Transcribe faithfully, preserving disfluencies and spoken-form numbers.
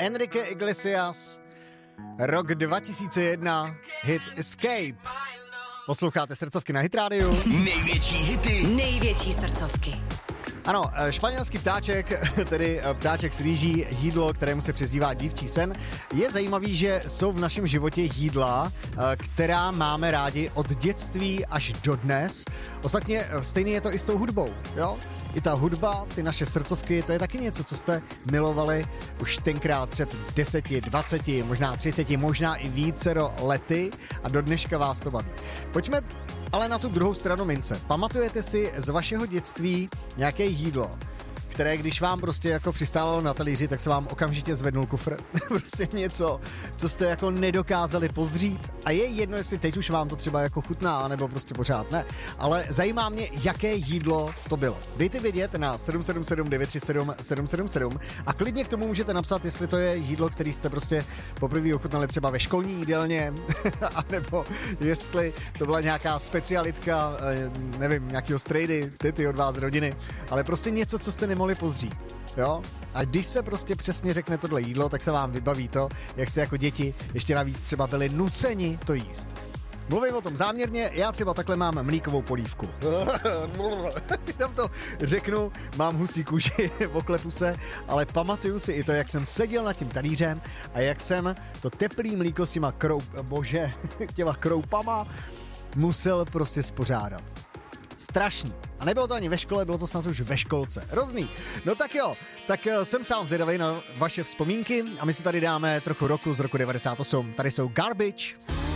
Enrique Iglesias, rok dva tisíce jedna, hit Escape. Posloucháte srdcovky na Hit Radio. Největší hity. Největší srdcovky. Ano, španělský ptáček, tedy ptáček s rýží, jídlo, kterému se přezdívá dívčí sen. Je zajímavý, že jsou v našem životě jídla, která máme rádi od dětství až do dnes. Ostatně stejný je to i s tou hudbou, jo? I ta hudba, ty naše srdcovky, to je taky něco, co jste milovali už tenkrát před deseti, dvaceti, možná třiceti, možná i vícero lety a do dneška vás to baví. Pojďme ale na tu druhou stranu mince. Pamatujete si z vašeho dětství nějaké jídlo, které když vám prostě jako přistálo na talíři, tak se vám okamžitě zvednul kufr. Prostě něco, co jste jako nedokázali pozdřít. A je jedno, jestli teď už vám to třeba jako chutná, nebo prostě pořád ne. Ale zajímá mě, jaké jídlo to bylo. Dejte vědět na sedm sedm sedm devět tři sedm sedm sedm sedm a klidně k tomu můžete napsat, jestli to je jídlo, který jste prostě poprvé ochutnali třeba ve školní jídelně, anebo jestli to byla nějaká specialitka, nevím, nějakého strejdy, tety od vás rodiny, ale prostě něco, co jste nemohli pozdřít, jo? A když se prostě přesně řekne tohle jídlo, tak se vám vybaví to, jak jste jako děti ještě navíc třeba byli nuceni to jíst. Mluvím o tom záměrně, já třeba takhle mám mlíkovou polívku. Jenom to řeknu, mám husí kůži, oklepu se, ale pamatuju si i to, jak jsem seděl nad tím talířem a jak jsem to teplý mlíko s těma kroup, bože, těma kroupama musel prostě spořádat. Strašný. A nebylo to ani ve škole, bylo to snad už ve školce. Hrozný. No tak jo, tak jsem sám zvědavý na vaše vzpomínky a my si tady dáme trochu roku z roku devadesát osm. Tady jsou Garbage.